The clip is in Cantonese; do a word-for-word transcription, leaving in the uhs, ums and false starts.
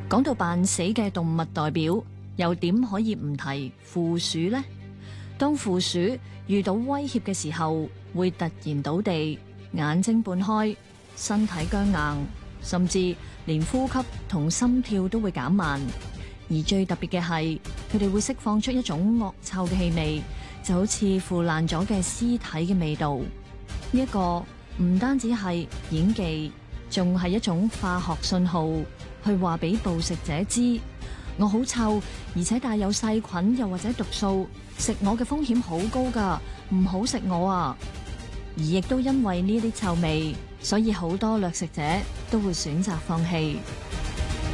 講到扮死嘅動物代表，又點可以唔提負鼠呢？當負鼠遇到威脅嘅時候，會突然倒地，眼睛半開，身體僵硬，甚至連呼吸同心跳都會減慢。而最特別嘅係，佢哋會釋放出一種惡臭嘅氣味，就好似腐爛咗嘅屍體嘅味道。呢一個唔單止係演技，仲係一種化學信號，去話俾捕食者知，我好臭，而且帶有細菌又或者毒素，食我嘅風險好高㗎，唔好食我啊！而亦都因為呢啲臭味，所以好多掠食者都會選擇放棄。